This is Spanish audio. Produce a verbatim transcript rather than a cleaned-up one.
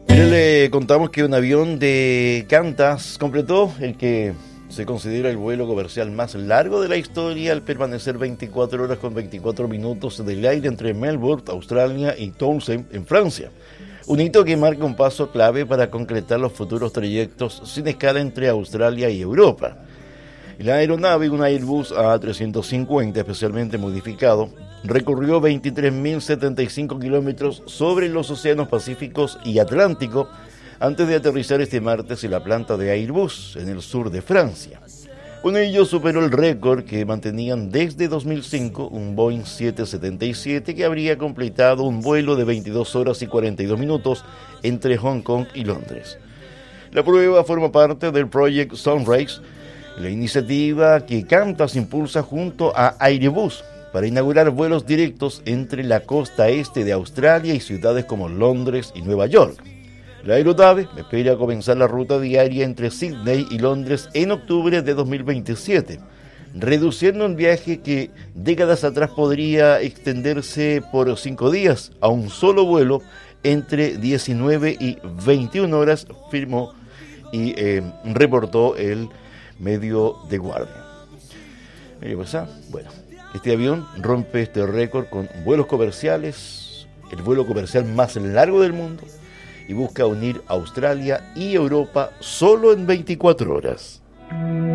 Le contamos que un avión de Qantas completó el que se considera el vuelo comercial más largo de la historia al permanecer veinticuatro horas con veinticuatro minutos del aire entre Melbourne, Australia y Townsend, en Francia. Un hito que marca un paso clave para concretar los futuros trayectos sin escala entre Australia y Europa. La aeronave, un Airbus A trescientos cincuenta especialmente modificado, recorrió veintitrés mil setenta y cinco kilómetros sobre los océanos Pacíficos y Atlántico antes de aterrizar este martes en la planta de Airbus, en el sur de Francia. Con ello superó el récord que mantenían desde dos mil cinco un Boeing setecientos setenta y siete que habría completado un vuelo de veintidós horas y cuarenta y dos minutos entre Hong Kong y Londres. La prueba forma parte del Project Sunrise, la iniciativa que Qantas impulsa junto a Airbus para inaugurar vuelos directos entre la costa este de Australia y ciudades como Londres y Nueva York. La aeronave espera comenzar la ruta diaria entre Sídney y Londres en octubre de dos mil veintisiete, reduciendo un viaje que décadas atrás podría extenderse por cinco días a un solo vuelo entre diecinueve y veintiuna horas, firmó y eh, reportó el medio de Guardia. Bueno, este avión rompe este récord con vuelos comerciales, el vuelo comercial más largo del mundo, y busca unir Australia y Europa solo en veinticuatro horas.